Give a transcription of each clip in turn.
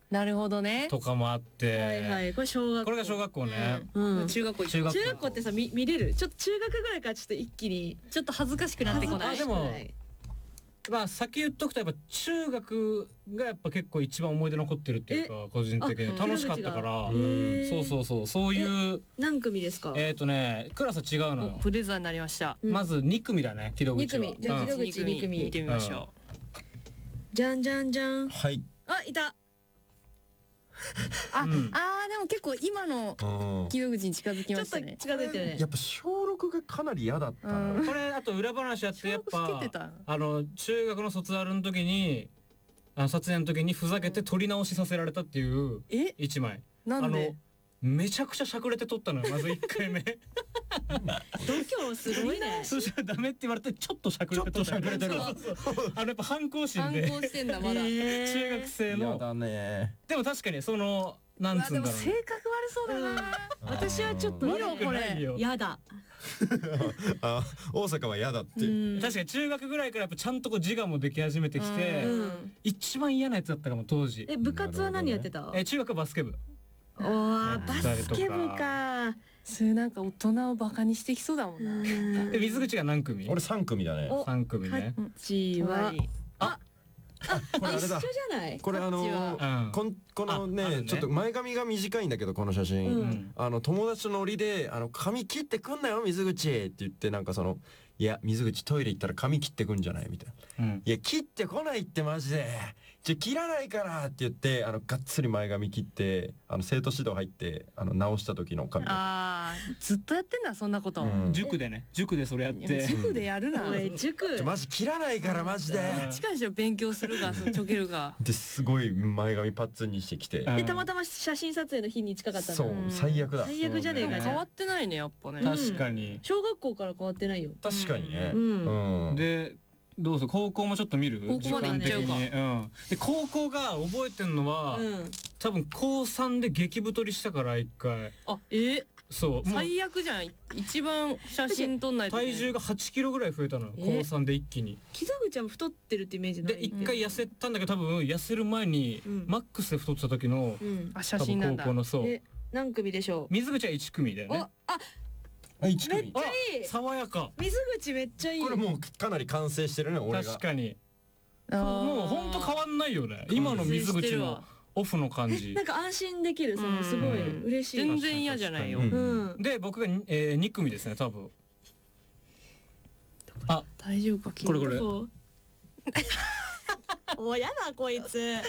なるほどね。 とかもあって、 はいはい、これ小学校。 これが小学校ね。 うん。 中学校中学校中学校ってさ見れる？ちょっと中学ぐらいからちょっと一気にちょっと恥ずかしくなってこない？ でもまあ先言っとくとやっぱ中学がやっぱ結構一番思い出残ってるっていうか個人的に楽しかったから、そういう何組ですか？ クラス違うのよ。 プレザーになりました。 まず2組だね、木戸口は。 2組。じゃあ木戸口2組見てみましょう。 じゃんじゃんじゃん。 はい。 あ、いた。 でも結構今の木戸口に近づきましたね。 ちょっと近づいてるね。 やっぱ小6がかなり嫌だったな。 これあと裏話あってやっぱ小六老けてた中学の卒アルの時に撮影の時にふざけて撮り直しさせられたっていう一枚。 なんで？ めちゃくちゃしゃくれて撮ったのよ、まず1回目。 度胸すごいね。 そしたらダメって言われてちょっとしゃくれて撮った。やっぱ反抗心で。 反抗してんだまだ。 中学生の。 嫌だね。 でも確かにそのなんつうんだろう。 でも性格悪そうだな。 私はちょっと見ろこれ。やだ。 大阪は嫌だって。 確かに中学ぐらいからやっぱちゃんとこう自我もでき始めてきて、一番嫌なやつだったかも当時。 部活は何やってた？ 中学はバスケ部。 おー、バスケ部か。 それなんか大人をバカにしてきそうだもんな。 水口が何組？ 俺3組だね。 3組ね。 ちはこれあれだ。 一緒じゃない？ これこのねちょっと前髪が短いんだけどこの写真、友達とノリで髪切ってくんなよ水口って言って、なんかいや水口トイレ行ったら髪切ってくんじゃないみたいな、いや切ってこないってマジで切らないからって言ってがっつり前髪切って生徒指導入って直した時の髪。 ずっとやってんだそんなこと。 塾でそれやって。 塾でやるな。 塾マジ切らないからマジで。 近いし勉強するがちょけるが。 ですごい前髪パッツンにしてきて。 でたまたま写真撮影の日に近かったの。 そう最悪だ。 最悪じゃねえか。 変わってないねやっぱね。 確かに。 小学校から変わってないよ。 確かにね。 でどうぞ高校もちょっと見る？ 高校まで行っちゃうか。 で高校が覚えてんのは多分高3で激太りしたから1回。そう最悪じゃん。一番写真撮んないと。 体重が8キロぐらい増えたのよ高3で一気に。 木戸口は太ってるってイメージない。 で1回痩せたんだけど多分痩せる前にマックスで太ってた時の写真なんだ。 高校のそう。 何組でしょう？ 水口は1組だよね。 1組。 めっちゃいい。 爽やか。 水口めっちゃいい。 これもうかなり完成してるね俺が。 確かに。もうほんと変わんないよね今の水口のオフの感じ。 なんか安心できる。すごい嬉しい。 全然嫌じゃないよ。 で僕が2組ですね多分。 大丈夫か？ これもうやだこいつ。やだ。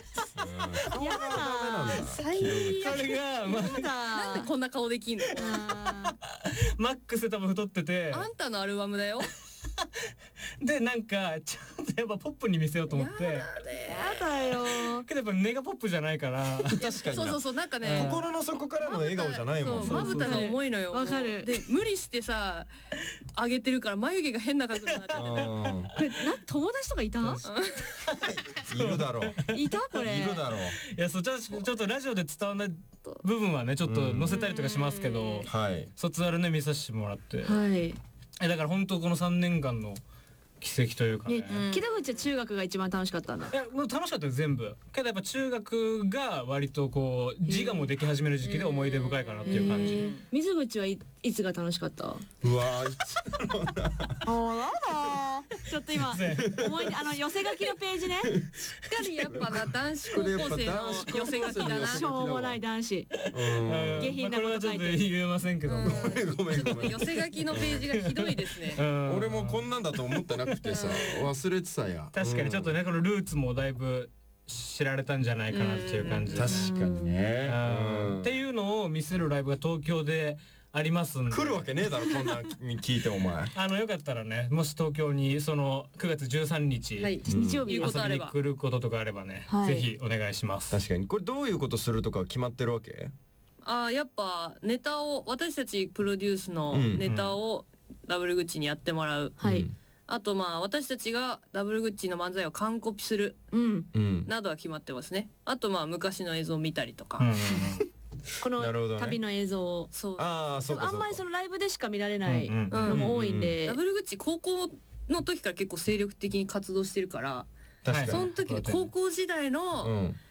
最悪。 それがなんでこんな顔できんの？ マックスで多分太ってて。 あんたのアルバムだよ。 でなんかちゃんとやっぱポップに見せようと思って。 やだよ。 けどやっぱネガポップじゃないから。 確かに。 そうなんかね。 心の底からの笑顔じゃないもん。 まぶたが重いのよ。 わかる。 で無理してさ上げてるから眉毛が変な角度になっちゃって。 これ友達とかいた？ いるだろう。 いたこれ。 いるだろう。 いやちょっとラジオで伝わらない部分はねちょっと載せたりとかしますけど、卒アルね見させてもらって。だから本当この3年間の奇跡というかね。 木戸口は中学が一番楽しかったんだ。 もう楽しかったよ全部。けどやっぱ中学が割とこう自我もでき始める時期で思い出深いかなっていう感じ。 水口はいつが楽しかった？ うわーいつだろうな。 やだ。ちょっと今思い寄せ書きのページね。 しっかりやっぱな男子高校生の寄せ書きだな。 しょうもない男子。下品なこれはちょっと言えませんけど。 ごめん。 寄せ書きのページがひどいですね。 俺もこんなんだと思ってなくてさ忘れてたや。 確かにちょっとねこのルーツもだいぶ知られたんじゃないかなっていう感じで。 確かにね。 っていうのを見せるライブが東京でありますんで。 来るわけねえだろこんな聞いてお前。 よかったらねもし東京にその9月13日日曜日遊びに来ることとかあればねぜひお願いします。 確かにこれどういうことするとか決まってるわけ？ やっぱネタを私たちプロデュースのネタをダブルグッチにやってもらう。あと私たちがダブルグッチの漫才を完コピするなどは決まってますね。あと昔の映像を見たりとか。 この旅の映像を。あんまりそのライブでしか見られないのも多いんで。 ダブルグッチ高校の時から結構精力的に活動してるから、その時高校時代の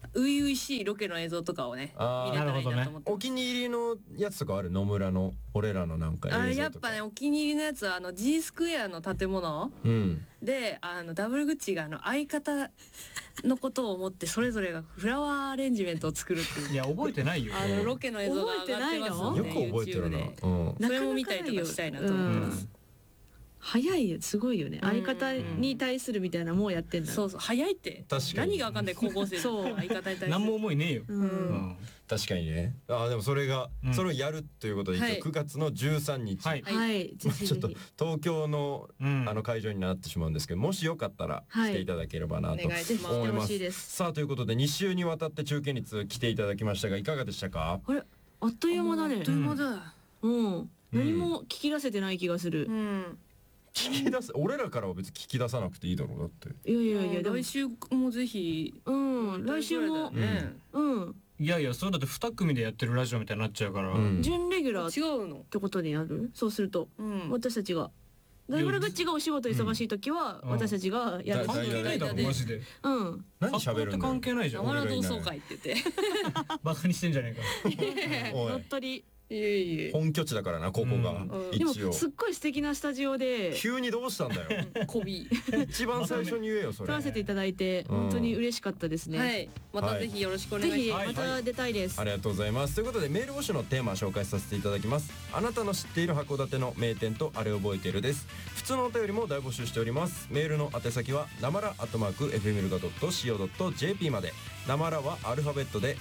初々しいロケの映像とかをね見れたらいいなと思って、 お気に入りのやつとかある？野村の俺らのなんか映像とか。 やっぱねお気に入りのやつはG スクエアの建物、でダブルグッチが相方のことを思ってそれぞれがフラワーアレンジメントを作るっていう。 いや覚えてないよ。 ロケの映像が上がってますので、 よく覚えてるな。 それも見たりとかしたいなと思ってます。 早いよ、すごいよね。相方に対するみたいなもうやってんだ。 そうそう、早いって。何がわかんない高校生そう相方に対する。 何も思いねえよ。 確かにね。でもそれをやるということで9月の13日、ちょっと東京の会場になってしまうんですけど、もしよかったら来ていただければなと思います。さあということで2週にわたって中堅率来ていただきましたがいかがでしたか？ あれあっという間だね。 あっという間だ。 何も聞き出せてない気がする。 聞き出す、俺らからは別に聞き出さなくていいだろう。だっていや来週もぜひ来週もいやいや、そうだって2組でやってるラジオみたいになっちゃうから、 準レギュラー違うのってことになる。そうすると私たちがダブルグッチがお仕事忙しい時は私たちがやる。 関係ないだろマジで。 何喋るんだよ。 関係ないじゃん。 生同窓会って言ってバカにしてんじゃねえか。乗っ取り。 本拠地だからなここが。 でもすっごい素敵なスタジオで。 急にどうしたんだよ。 こび一番最初に言えよそれ。 撮らせていただいて本当に嬉しかったですね。 はい、またぜひよろしくお願いします。 ぜひまた出たいです。 ありがとうございます。ということでメール募集のテーマ紹介させていただきます。あなたの知っている函館の名店とあれ覚えているです。普通のお便りも大募集しております。メールの宛先はなまら@fmilga.co.jp まで。なまらはアルファベットで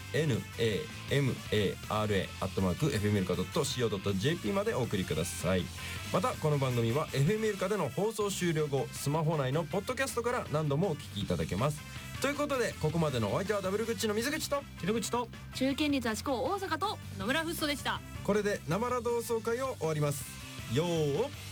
NAMARA@fmilga.co.jp までお送りください。またこの番組は FM イルカでの放送終了後スマホ内のポッドキャストから何度もお聞きいただけます。ということでここまでのお相手はダブルグッチの水口と木口と中堅率8校大阪と野村フッソでした。 これでなまら同窓会を終わります。よー